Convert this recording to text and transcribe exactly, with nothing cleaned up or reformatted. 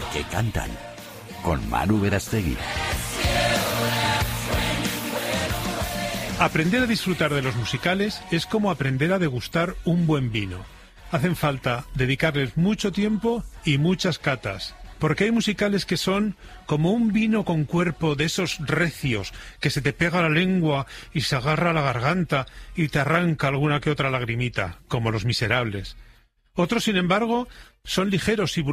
que cantan, con Manu Verastegui. Aprender a disfrutar de los musicales es como aprender a degustar un buen vino. Hacen falta dedicarles mucho tiempo y muchas catas, porque hay musicales que son como un vino con cuerpo de esos recios que se te pega a la lengua y se agarra a la garganta y te arranca alguna que otra lagrimita, como Los Miserables. Otros, sin embargo, son ligeros y